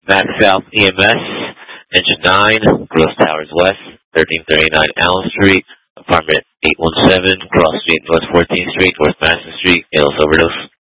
Max South EMS, Engine 9, Gross Towers West, 1339 Allen Street, Apartment 817, Cross Street, North 14th Street, North Madison Street, Nails Overdose.